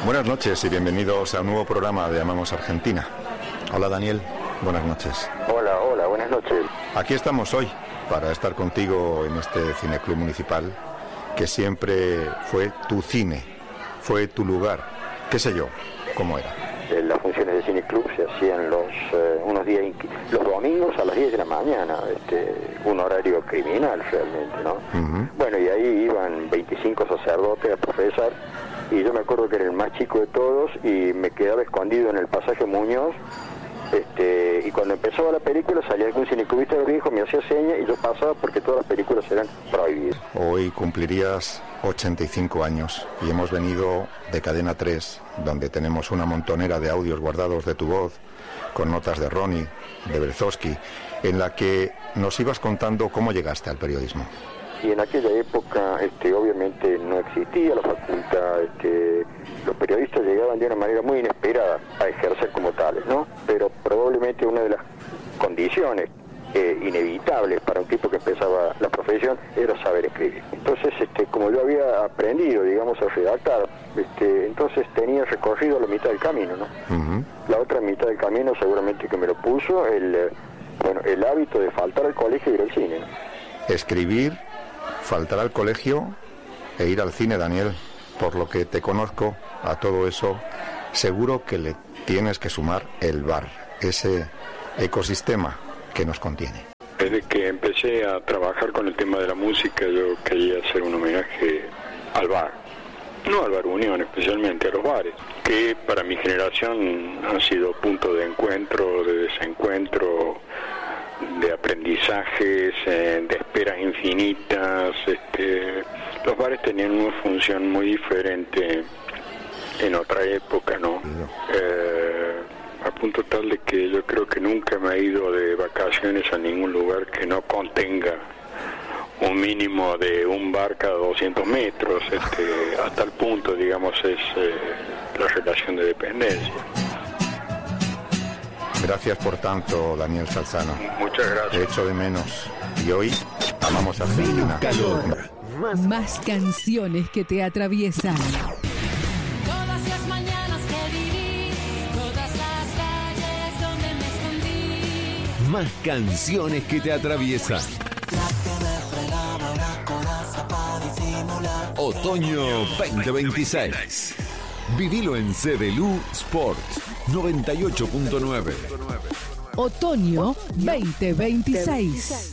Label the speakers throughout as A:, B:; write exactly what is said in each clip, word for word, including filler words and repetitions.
A: Buenas noches y bienvenidos a un nuevo programa de Amamos Argentina. Hola Daniel, buenas noches.
B: Hola, hola, buenas noches.
A: Aquí estamos hoy para estar contigo en este Cineclub Municipal, que siempre fue tu cine, fue tu lugar, qué sé yo, ¿cómo era?
B: Las funciones de Cineclub se hacían los eh, unos días, los domingos a las diez de la mañana, este, un horario criminal realmente, ¿no? Uh-huh. Bueno, y ahí iban veinticinco sacerdotes a profesar, y yo me acuerdo que era el más chico de todos, y me quedaba escondido en el pasaje Muñoz, este, y cuando empezaba la película salía algún cineclubista de los viejos, me hacía señas, y yo pasaba porque todas las películas eran prohibidas.
A: Hoy cumplirías ochenta y cinco años, y hemos venido de Cadena tres, donde tenemos una montonera de audios guardados de tu voz, con notas de Ronnie, de Berezovsky, en la que nos ibas contando cómo llegaste al periodismo.
B: Y en aquella época, este, obviamente no existía la facultad, este, los periodistas llegaban de una manera muy inesperada a ejercer como tales, ¿no? Pero probablemente una de las condiciones eh, inevitables para un tipo que empezaba la profesión era saber escribir. Entonces, este, como yo había aprendido, digamos, a redactar, este, entonces tenía recorrido la mitad del camino, ¿no? Uh-huh. La otra mitad del camino seguramente que me lo puso el, eh, bueno, el hábito de faltar al colegio y ir al cine, ¿no?
A: Escribir, faltar al colegio e ir al cine, Daniel. Por lo que te conozco, a todo eso seguro que le tienes que sumar el bar, ese ecosistema que nos contiene.
C: Desde que empecé a trabajar con el tema de la música, yo quería hacer un homenaje al bar, no al Bar Unión especialmente, a los bares, que para mi generación han sido punto de encuentro, de desencuentro, de aprendizajes, eh, de esperas infinitas. Este, los bares tenían una función muy diferente en otra época, ¿no? Eh, a punto tal de que yo creo que nunca me he ido de vacaciones a ningún lugar que no contenga un mínimo de un bar cada doscientos metros, este, hasta el punto, digamos, es eh, la relación de dependencia.
A: Gracias por tanto, Daniel Salzano.
C: Muchas gracias.
A: Te echo de menos. Y hoy amamos a Argentina.
D: Más, más canciones que te atraviesan.
E: Todas las mañanas que viví, todas las calles donde me escondí.
F: Más canciones que te atraviesan. Otoño veinte veintiséis. Vivilo en C D L U Sport noventa y ocho punto nueve.
D: Otoño veinte veintiséis.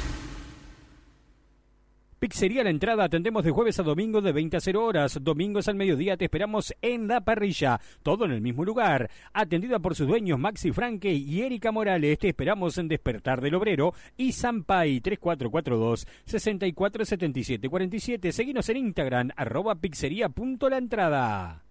G: Pizzería La Entrada, atendemos de jueves a domingo de veinte a cero horas, domingos al mediodía te esperamos en La Parrilla, todo en el mismo lugar, atendida por sus dueños Maxi Franque y Erika Morales. Te esperamos en Despertar del Obrero y Sampay tres cuatro cuatro dos, seis cuatro siete siete cuatro siete. Seguinos en Instagram, arroba pizzería punto la entrada.